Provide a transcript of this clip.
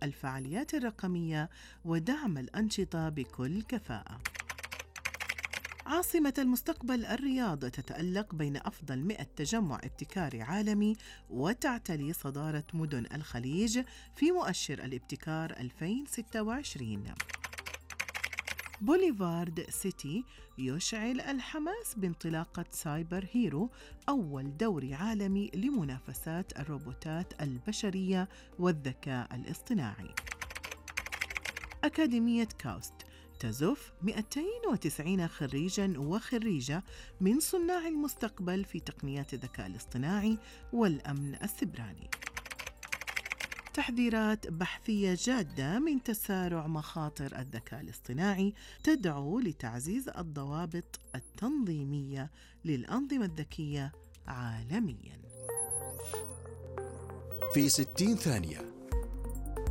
الفعاليات الرقمية ودعم الأنشطة بكل كفاءة. عاصمة المستقبل الرياض تتألق بين أفضل 100 تجمع ابتكاري عالمي وتعتلي صدارة مدن الخليج في مؤشر الابتكار 2026. بوليفارد سيتي يشعل الحماس بانطلاقة سايبر هيرو، أول دوري عالمي لمنافسات الروبوتات البشرية والذكاء الاصطناعي. أكاديمية كاوست تزف 290 خريجاً وخريجة من صناع المستقبل في تقنيات الذكاء الاصطناعي والأمن السيبراني. تحذيرات بحثية جادة من تسارع مخاطر الذكاء الاصطناعي تدعو لتعزيز الضوابط التنظيمية للأنظمة الذكية عالمياً. في 60 ثانية